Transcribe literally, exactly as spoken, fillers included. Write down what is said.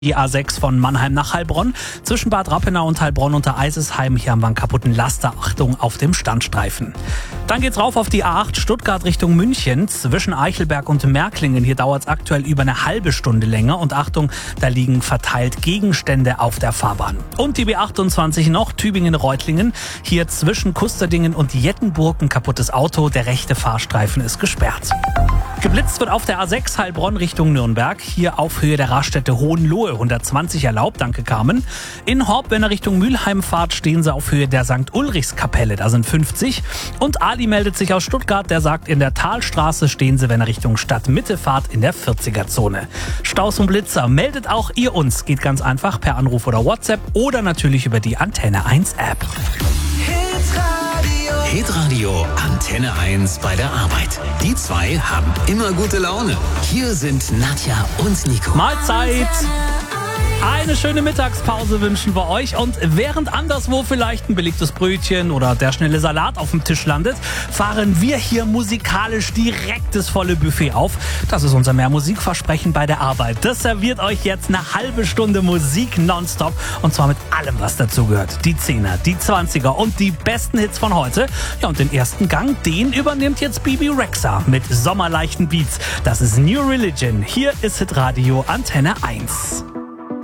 Die A sechs von Mannheim nach Heilbronn. Zwischen Bad Rappenau und Heilbronn unter Eisesheim. Hier haben wir einen kaputten Laster. Achtung auf dem Standstreifen. Dann geht's rauf auf die A acht Stuttgart Richtung München. Zwischen Eichelberg und Märklingen. Hier dauert es aktuell über eine halbe Stunde länger. Und Achtung, da liegen verteilt Gegenstände auf der Fahrbahn. Und die B achtundzwanzig noch, Tübingen-Reutlingen. Hier zwischen Kusterdingen und Jettenburg ein kaputtes Auto. Der rechte Fahrstreifen ist gesperrt. Geblitzt wird auf der A sechs Heilbronn Richtung Nürnberg. Hier auf Höhe der Raststätte Hohenlohe hundertzwanzig erlaubt. Danke, Carmen. In Horb, wenn ihr Richtung Mülheim fahrt, stehen sie auf Höhe der Sankt Ulrichskapelle. Da sind fünfzig. Und Ali meldet sich aus Stuttgart. Der sagt, in der Talstraße stehen sie, wenn ihr Richtung Stadtmitte fahrt, in der vierziger-Zone. Staus und Blitzer. Meldet auch ihr uns. Geht ganz einfach per Anruf oder WhatsApp oder natürlich über die Antenne eins App. Hitradio Antenne eins bei der Arbeit. Die zwei haben immer gute Laune. Hier sind Nadja und Nico. Mahlzeit! Eine schöne Mittagspause wünschen wir euch, und während anderswo vielleicht ein belegtes Brötchen oder der schnelle Salat auf dem Tisch landet, fahren wir hier musikalisch direkt das volle Buffet auf. Das ist unser Mehr-Musikversprechen bei der Arbeit. Das serviert euch jetzt eine halbe Stunde Musik nonstop, und zwar mit allem, was dazugehört. Die Zehner, die Zwanziger und die besten Hits von heute. Ja, und den ersten Gang, den übernimmt jetzt Bebe Rexha mit sommerleichten Beats. Das ist New Religion. Hier ist Hitradio Antenne eins.